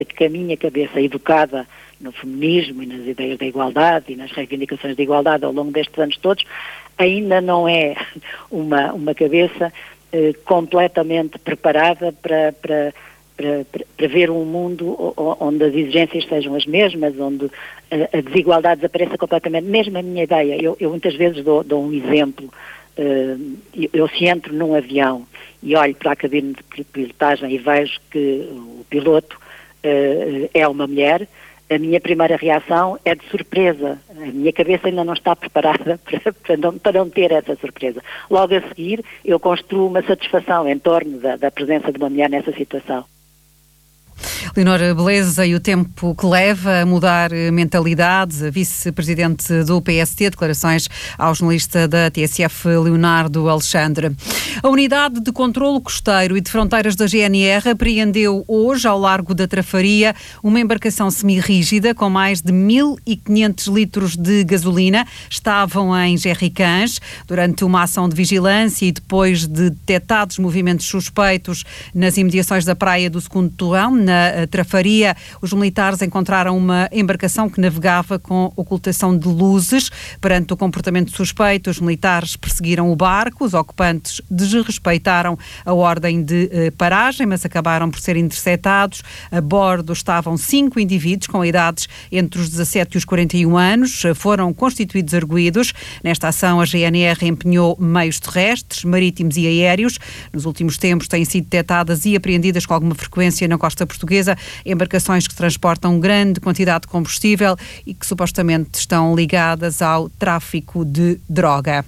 que a minha cabeça educada no feminismo e nas ideias da igualdade e nas reivindicações de igualdade ao longo destes anos todos, ainda não é uma cabeça completamente preparada para ver um mundo onde as exigências sejam as mesmas, onde a desigualdade desapareça completamente. Mesmo a minha ideia, eu muitas vezes dou um exemplo. Eu se entro num avião e olho para a cabine de pilotagem e vejo que o piloto é uma mulher, a minha primeira reação é de surpresa. A minha cabeça ainda não está preparada para não ter essa surpresa. Logo a seguir, eu construo uma satisfação em torno da presença de uma mulher nessa situação. Leonor Beleza, e o tempo que leva a mudar mentalidades, a vice-presidente do PST, declarações ao jornalista da TSF, Leonardo Alexandre. A Unidade de Controlo Costeiro e de Fronteiras da GNR apreendeu hoje, ao largo da Trafaria, uma embarcação semi-rígida com mais de 1.500 litros de gasolina. Estavam em jerrycans. Durante uma ação de vigilância e depois de detectados movimentos suspeitos nas imediações da praia do Segundo Torrão, na Trafaria, os militares encontraram uma embarcação que navegava com ocultação de luzes. Perante o comportamento suspeito, os militares perseguiram o barco. Os ocupantes desrespeitaram a ordem de paragem, mas acabaram por ser interceptados. A bordo estavam 5 indivíduos com idades entre os 17 e os 41 anos. Foram constituídos arguidos. Nesta ação, a GNR empenhou meios terrestres, marítimos e aéreos. Nos últimos tempos têm sido detectadas e apreendidas com alguma frequência na costa portuguesa embarcações que transportam grande quantidade de combustível e que supostamente estão ligadas ao tráfico de droga.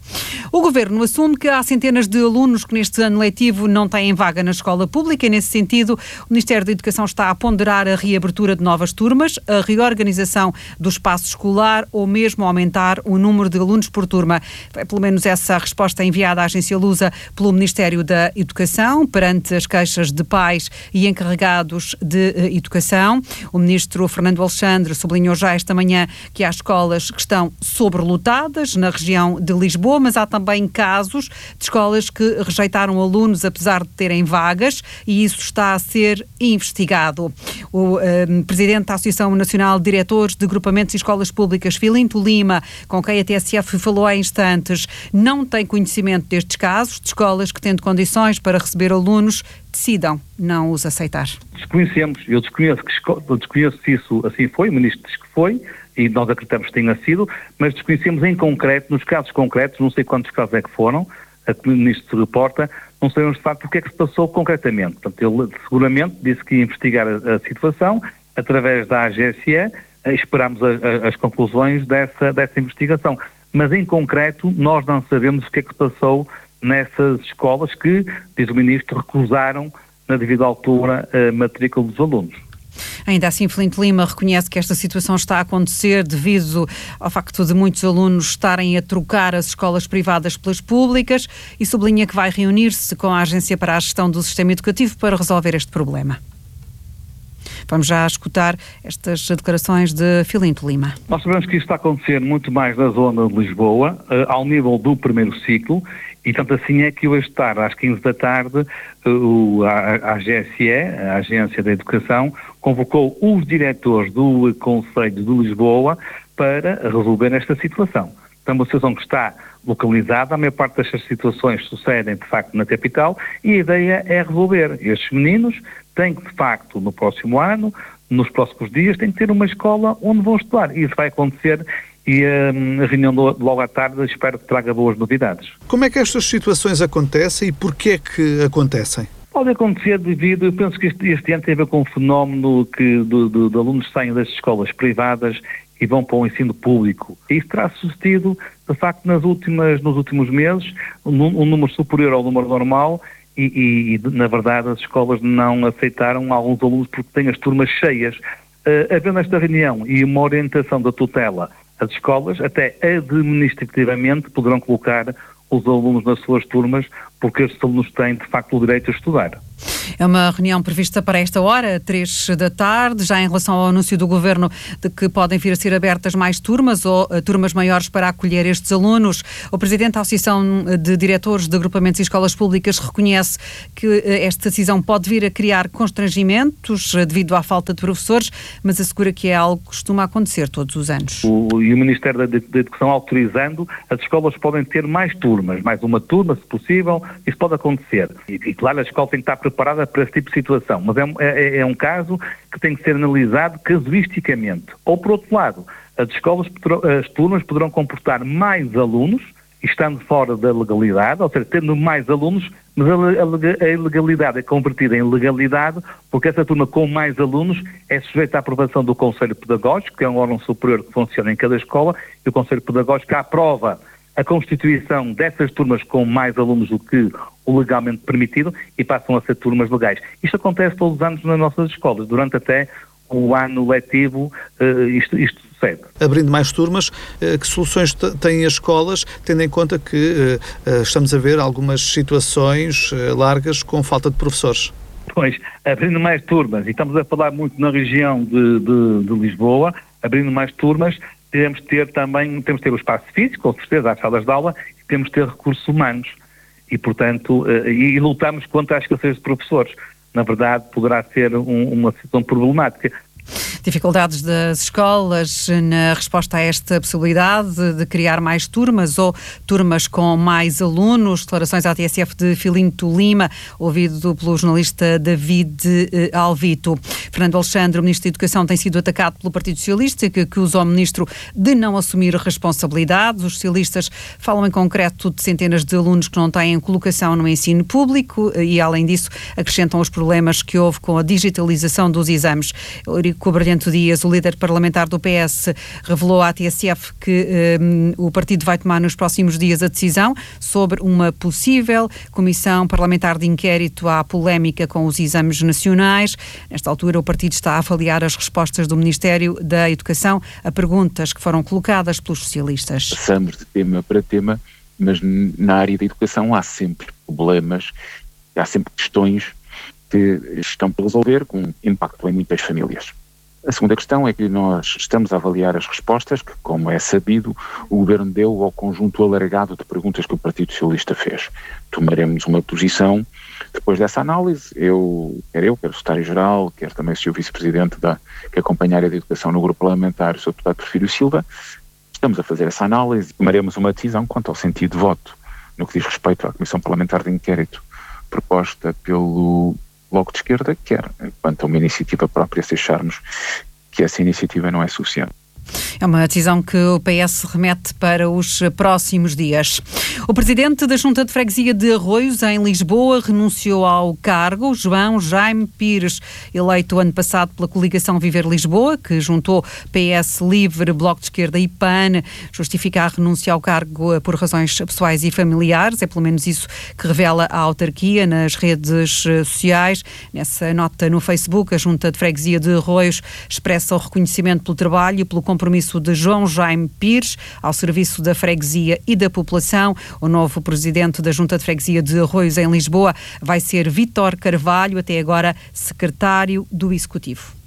O Governo assume que há centenas de alunos que neste ano letivo não têm vaga na escola pública e, nesse sentido, o Ministério da Educação está a ponderar a reabertura de novas turmas, a reorganização do espaço escolar ou mesmo aumentar o número de alunos por turma. Foi pelo menos essa a resposta enviada à agência Lusa pelo Ministério da Educação perante as queixas de pais e encarregados de educação. O Ministro Fernando Alexandre sublinhou já esta manhã que há escolas que estão sobrelotadas na região de Lisboa, mas há também casos de escolas que rejeitaram alunos apesar de terem vagas e isso está a ser investigado. O presidente da Associação Nacional de Diretores de Agrupamentos e Escolas Públicas, Filinto Lima, com quem a TSF falou há instantes, não tem conhecimento destes casos de escolas que, tendo condições para receber alunos, decidam não os aceitar. Desconhecemos, eu desconheço se isso assim foi, o Ministro diz que foi, e nós acreditamos que tenha sido, mas desconhecemos em concreto, nos casos concretos, não sei quantos casos é que foram, a que o Ministro se reporta, não sabemos de facto o que é que se passou concretamente. Portanto, ele seguramente disse que ia investigar a situação, através da AGSE, esperamos as conclusões dessa investigação. Mas em concreto, nós não sabemos o que é que se passou nessas escolas que, diz o Ministro, recusaram na devida altura a matrícula dos alunos. Ainda assim, Filinto Lima reconhece que esta situação está a acontecer devido ao facto de muitos alunos estarem a trocar as escolas privadas pelas públicas e sublinha que vai reunir-se com a Agência para a Gestão do Sistema Educativo para resolver este problema. Vamos já escutar estas declarações de Filinto Lima. Nós sabemos que isto está a acontecer muito mais na zona de Lisboa, ao nível do primeiro ciclo, e tanto assim é que hoje tarde, às 15 da tarde, a AGSE, a Agência da Educação, convocou os diretores do Conselho de Lisboa para resolver esta situação. Então, uma situação que está localizada, a maior parte destas situações sucedem, de facto, na capital, e a ideia é resolver. Estes meninos têm que, de facto, no próximo ano, nos próximos dias, têm que ter uma escola onde vão estudar. E isso vai acontecer e a reunião logo à tarde espero que traga boas novidades. Como é que estas situações acontecem e porquê é que acontecem? Pode acontecer devido, eu penso que este ano tem a ver com um fenómeno que de alunos saem das escolas privadas e vão para o ensino público. E isso terá sucedido, de facto, nos últimos meses, um número superior ao número normal e, na verdade, as escolas não aceitaram alguns alunos porque têm as turmas cheias. Havendo esta reunião e uma orientação da tutela, as escolas, até administrativamente, poderão colocar os alunos nas suas turmas, porque estes alunos têm, de facto, o direito a estudar. É uma reunião prevista para esta hora, 3 da tarde, já em relação ao anúncio do Governo de que podem vir a ser abertas mais turmas ou turmas maiores para acolher estes alunos. O Presidente da Associação de Diretores de Agrupamentos e Escolas Públicas reconhece que esta decisão pode vir a criar constrangimentos devido à falta de professores, mas assegura que é algo que costuma acontecer todos os anos. E o Ministério da Educação autorizando, as escolas podem ter mais turmas, mais uma turma, se possível, isso pode acontecer. E claro, a escola tem que estar preparada para esse tipo de situação, mas é um caso que tem que ser analisado casuisticamente. Ou, por outro lado, as turmas poderão comportar mais alunos, estando fora da legalidade, ou seja, tendo mais alunos, mas a ilegalidade é convertida em legalidade, porque essa turma com mais alunos é sujeita à aprovação do Conselho Pedagógico, que é um órgão superior que funciona em cada escola, e o Conselho Pedagógico aprova a constituição dessas turmas com mais alunos do que o legalmente permitido e passam a ser turmas legais. Isto acontece todos os anos nas nossas escolas, durante até o ano letivo, isto sucede. Abrindo mais turmas, que soluções têm as escolas, tendo em conta que estamos a ver algumas situações largas com falta de professores? Pois, abrindo mais turmas, e estamos a falar muito na região de Lisboa, abrindo mais turmas, temos de ter o espaço físico, com certeza, as salas de aula, e temos de ter recursos humanos. E, portanto, e lutamos contra a escassez de professores. Na verdade, poderá ser uma situação problemática. Dificuldades das escolas na resposta a esta possibilidade de criar mais turmas ou turmas com mais alunos. Declarações à TSF de Filinto Lima, ouvido pelo jornalista David Alvito. Fernando Alexandre, o Ministro da Educação, tem sido atacado pelo Partido Socialista, que acusa o Ministro de não assumir responsabilidades. Os socialistas falam em concreto de centenas de alunos que não têm colocação no ensino público e, além disso, acrescentam os problemas que houve com a digitalização dos exames. Eurico Brilhante Dias, o líder parlamentar do PS, revelou à TSF que o partido vai tomar nos próximos dias a decisão sobre uma possível comissão parlamentar de inquérito à polémica com os exames nacionais. Nesta altura, o partido está a avaliar as respostas do Ministério da Educação a perguntas que foram colocadas pelos socialistas. Passamos de tema para tema, mas na área da educação há sempre problemas, há sempre questões que estão para resolver com impacto em muitas famílias. A segunda questão é que nós estamos a avaliar as respostas que, como é sabido, o Governo deu ao conjunto alargado de perguntas que o Partido Socialista fez. Tomaremos uma posição depois dessa análise. Quer o Secretário-Geral, quer também o Sr. Vice-Presidente que acompanha a área da educação no grupo parlamentar, o Sr. Deputado Porfírio Silva. Estamos a fazer essa análise e tomaremos uma decisão quanto ao sentido de voto no que diz respeito à Comissão Parlamentar de Inquérito proposta pelo Bloco de Esquerda, quer quanto a uma iniciativa própria, se acharmos que essa iniciativa não é suficiente. É uma decisão que o PS remete para os próximos dias. O presidente da Junta de Freguesia de Arroios, em Lisboa, renunciou ao cargo. João Jaime Pires, eleito ano passado pela coligação Viver Lisboa, que juntou PS Livre, Bloco de Esquerda e PAN, justifica a renúncia ao cargo por razões pessoais e familiares. É pelo menos isso que revela a autarquia nas redes sociais. Nessa nota no Facebook, a Junta de Freguesia de Arroios expressa o reconhecimento pelo trabalho e pelo compromisso de João Jaime Pires ao serviço da freguesia e da população. O novo presidente da Junta de Freguesia de Arroios, em Lisboa, vai ser Vítor Carvalho, até agora secretário do Executivo.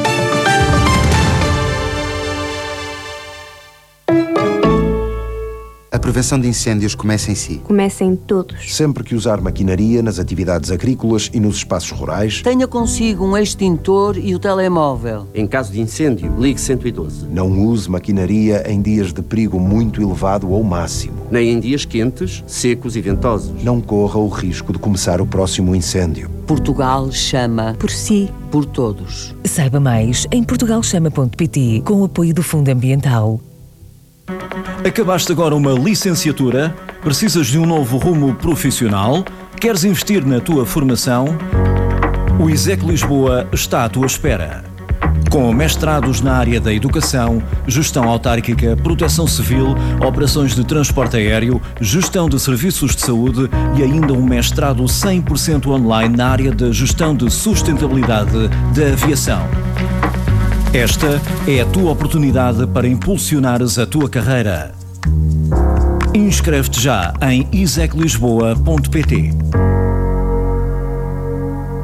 A prevenção de incêndios começa em si. Começa em todos. Sempre que usar maquinaria nas atividades agrícolas e nos espaços rurais, tenha consigo um extintor e o telemóvel. Em caso de incêndio, ligue 112. Não use maquinaria em dias de perigo muito elevado ou máximo. Nem em dias quentes, secos e ventosos. Não corra o risco de começar o próximo incêndio. Portugal chama por si, por todos. Saiba mais em portugalchama.pt, com o apoio do Fundo Ambiental. Acabaste agora uma licenciatura? Precisas de um novo rumo profissional? Queres investir na tua formação? O ISEC Lisboa está à tua espera. Com mestrados na área da educação, gestão autárquica, proteção civil, operações de transporte aéreo, gestão de serviços de saúde e ainda um mestrado 100% online na área da gestão de sustentabilidade da aviação. Esta é a tua oportunidade para impulsionares a tua carreira. Inscreve-te já em iseclisboa.pt.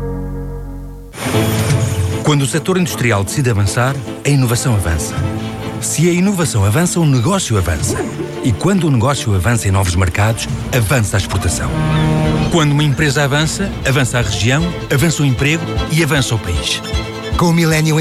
Quando o setor industrial decide avançar, a inovação avança. Se a inovação avança, o negócio avança. E quando o negócio avança em novos mercados, avança a exportação. Quando uma empresa avança, avança a região, avança o emprego e avança o país. Com o Millennium